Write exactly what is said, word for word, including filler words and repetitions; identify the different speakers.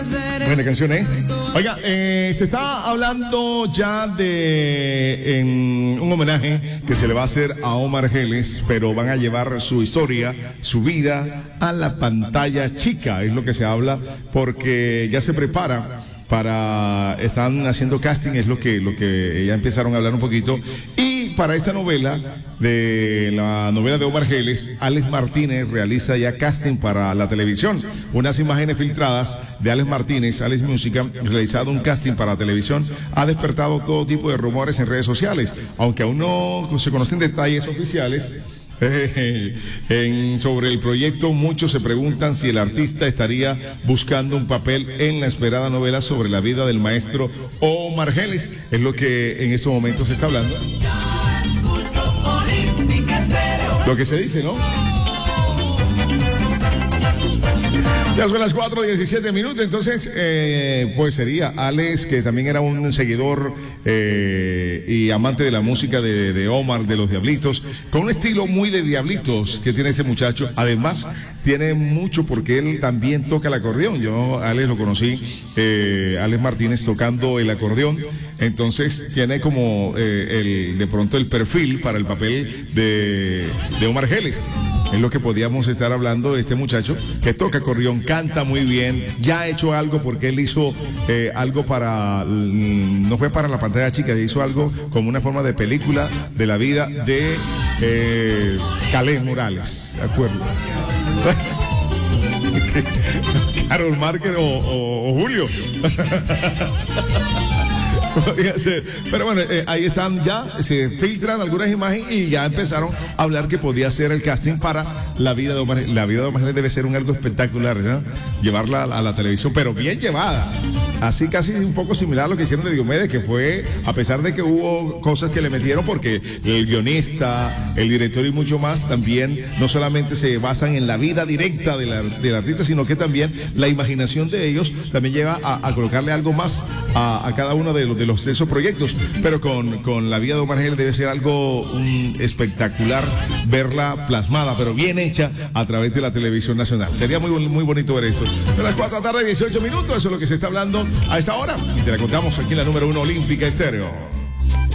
Speaker 1: Buena canción, ¿eh? Oiga, eh, se está hablando ya de en un homenaje que se le va a hacer a Omar Geles, pero van a llevar su historia, su vida a la pantalla chica, es lo que se habla, porque ya se prepara para, están haciendo casting, es lo que, lo que ya empezaron a hablar un poquito, y para esta novela, de la novela de Omar Geles, Alex Martínez realiza ya casting para la televisión. Unas imágenes filtradas de Alex Martínez, Alex Música, realizado un casting para la televisión, ha despertado todo tipo de rumores en redes sociales, aunque aún no se conocen detalles oficiales. Eh, en, sobre el proyecto, muchos se preguntan si el artista estaría buscando un papel en la esperada novela sobre la vida del maestro Omar Geles. Es lo que en estos momentos se está hablando. Lo que se dice, ¿no? Ya son las cuatro y diecisiete minutos, entonces, eh, pues sería Alex, que también era un seguidor eh, y amante de la música de, de Omar, de los Diablitos, con un estilo muy de Diablitos que tiene ese muchacho. Además, tiene mucho porque él también toca el acordeón. Yo a Alex lo conocí, eh, Alex Martínez tocando el acordeón. Entonces tiene como eh, el, de pronto el perfil para el papel de, de Omar Geles. Es lo que podíamos estar hablando de este muchacho que toca acordeón, canta muy bien, ya ha hecho algo porque él hizo eh, algo para, no fue para la pantalla chica, hizo algo como una forma de película de la vida de eh, Calais Morales, ¿de acuerdo? Carol Marker o, o, o Julio. Pero bueno, eh, ahí están ya, se filtran algunas imágenes y ya empezaron a hablar que podía ser el casting para la vida de Omar. La vida de Omar debe ser un algo espectacular, ¿no? Llevarla a, a la televisión, pero bien llevada. Así casi un poco similar a lo que hicieron de Diomedes, que fue, a pesar de que hubo cosas que le metieron, porque el guionista, el director y mucho más, también no solamente se basan en la vida directa de la, del artista, sino que también la imaginación de ellos también lleva a, a colocarle algo más a, a cada uno de los, de los de esos proyectos. Pero con, con la vida de Omar Geles debe ser algo um, espectacular verla plasmada, pero bien hecha a través de la televisión nacional. Sería muy, muy bonito ver esto. Son las cuatro de la tarde, dieciocho minutos, eso es lo que se está hablando a esta hora y te la contamos aquí en la número uno Olímpica Estéreo.